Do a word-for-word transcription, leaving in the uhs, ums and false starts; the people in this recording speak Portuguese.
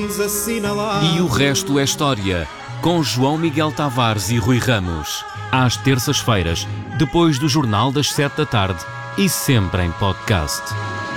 tens assinalado. E o resto é história, com João Miguel Tavares e Rui Ramos. Às terças-feiras, depois do Jornal das Sete da Tarde e sempre em podcast.